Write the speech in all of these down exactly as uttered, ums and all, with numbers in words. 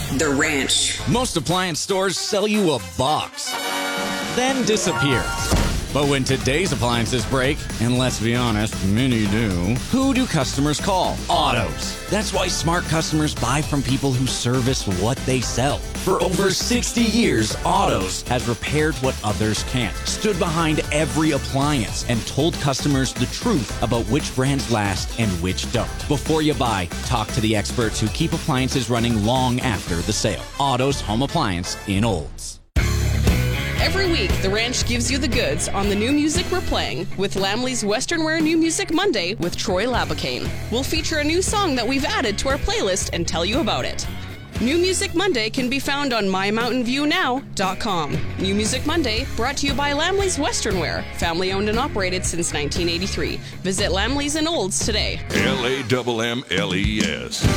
The Ranch. Most appliance stores sell you a box, then disappear. But when today's appliances break, and let's be honest, many do, who do customers call? Autos. That's why smart customers buy from people who service what they sell. For over sixty years, Autos has repaired what others can't, stood behind every appliance, and told customers the truth about which brands last and which don't. Before you buy, talk to the experts who keep appliances running long after the sale. Autos Home Appliance in Olds. Every week, The Ranch gives you the goods on the new music we're playing with Lamley's Western Wear New Music Monday with Troy Labacane. We'll feature a new song that we've added to our playlist and tell you about it. New Music Monday can be found on my mountain view now dot com. New Music Monday brought to you by Lamley's Western Wear, family owned and operated since nineteen eighty-three. Visit Lamley's in Olds today. L A M M L E S.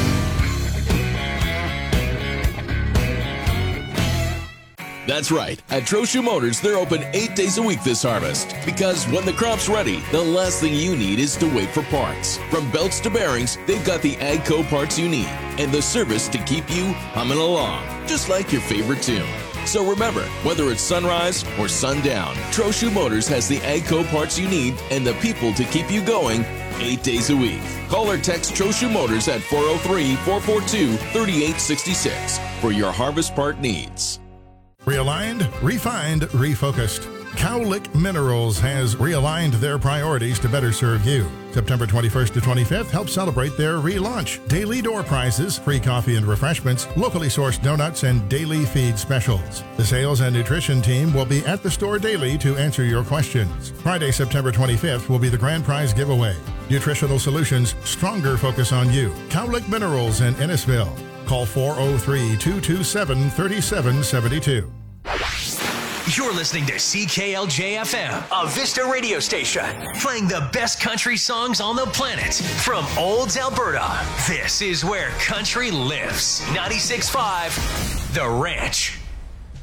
That's right. At Trochu Motors, they're open eight days a week this harvest. Because when the crop's ready, the last thing you need is to wait for parts. From belts to bearings, they've got the AGCO parts you need and the service to keep you humming along, just like your favorite tune. So remember, whether it's sunrise or sundown, Trochu Motors has the AGCO parts you need and the people to keep you going eight days a week. Call or text Trochu Motors at four oh three, four four two, three eight six six for your harvest part needs. Realigned, refined, refocused. Cowlick Minerals has realigned their priorities to better serve you. September twenty-first to twenty-fifth, help celebrate their relaunch. Daily door prizes, free coffee and refreshments, locally sourced donuts, and daily feed specials. The sales and nutrition team will be at the store daily to answer your questions. Friday, September twenty-fifth will be the grand prize giveaway. Nutritional Solutions, stronger focus on you. Cowlick Minerals in Innisville. Call four oh three, two two seven, three seven seven two. You're listening to C K L J F M, a Vista radio station, playing the best country songs on the planet from Olds, Alberta. This is where country lives. ninety-six point five, The Ranch.